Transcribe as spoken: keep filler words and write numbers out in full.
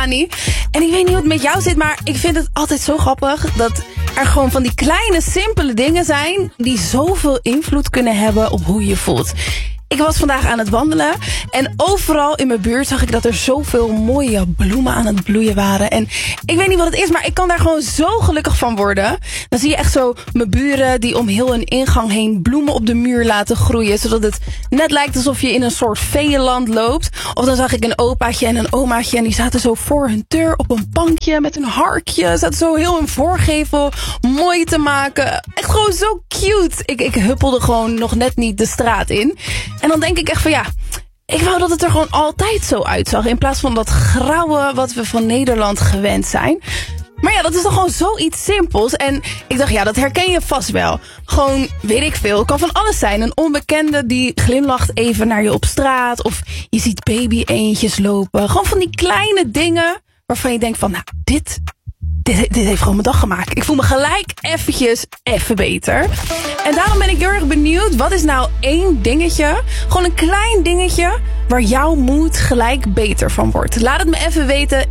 Dani. En ik weet niet hoe het met jou zit, maar ik vind het altijd zo grappig dat er gewoon van die kleine, simpele dingen zijn die zoveel invloed kunnen hebben op hoe je je voelt. Ik was vandaag aan het wandelen en overal in mijn buurt zag ik dat er zoveel mooie bloemen aan het bloeien waren. En ik weet niet wat het is, maar ik kan daar gewoon zo gelukkig van worden. Dan zie je echt zo mijn buren die om heel een ingang heen bloemen op de muur laten groeien, zodat het net lijkt alsof je in een soort feeënland loopt. Of dan zag ik een opaatje en een omaatje en die zaten zo voor hun deur op een bankje met een harkje. Zaten zo heel hun voorgevel mooi te maken. Echt gewoon zo cute. Ik, ik huppelde gewoon nog net niet de straat in. En dan denk ik echt van ja, ik wou dat het er gewoon altijd zo uitzag. In plaats van dat grauwe wat we van Nederland gewend zijn. Maar ja, dat is toch gewoon zoiets simpels. En ik dacht, ja, dat herken je vast wel. Gewoon, weet ik veel, het kan van alles zijn. Een onbekende die glimlacht even naar je op straat. Of je ziet baby eendjes lopen. Gewoon van die kleine dingen waarvan je denkt van, nou, dit... Dit, dit heeft gewoon mijn dag gemaakt. Ik voel me gelijk eventjes even beter. En daarom ben ik heel erg benieuwd. Wat is nou één dingetje, gewoon een klein dingetje, waar jouw moed gelijk beter van wordt? Laat het me even weten